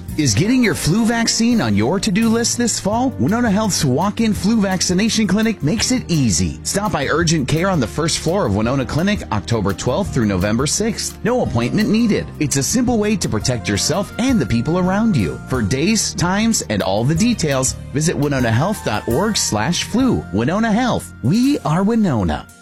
Is getting your flu vaccine on your to-do list this fall? Winona Health's walk-in flu vaccination clinic makes it easy. Stop by urgent care on the first floor of Winona Clinic October 12th through November 6th. No appointment needed. It's a simple way to protect yourself and the people around you. For days, times, and all the details, visit winonahealth.org/flu. Winona Health. We are Winona.